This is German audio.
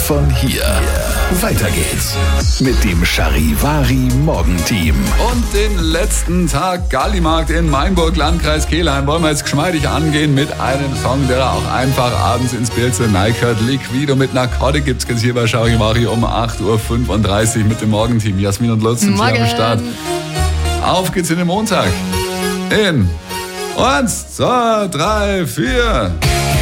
von hier. Weiter geht's mit dem Charivari Morgenteam. Und den letzten Tag Gallimarkt in Mainburg, Landkreis Kelheim, wollen wir jetzt geschmeidig angehen mit einem Song, der auch einfach abends ins Bild zu neigert. Liquido mit Narcotic gibt's jetzt hier bei Charivari um 8.35 Uhr mit dem Morgenteam. Jasmin und Lutz sind hier am Start. Auf geht's in den Montag. In 1, 2, 3, 4.